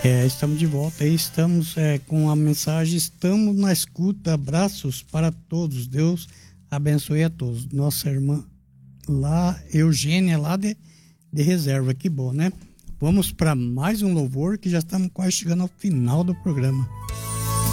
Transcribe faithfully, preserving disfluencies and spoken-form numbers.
É, estamos de volta aí, estamos é, com a mensagem, estamos na escuta, abraços para todos, Deus abençoe a todos. Nossa irmã lá, Eugênia, lá de, de reserva, que bom, né? Vamos para mais um louvor, que já estamos quase chegando ao final do programa.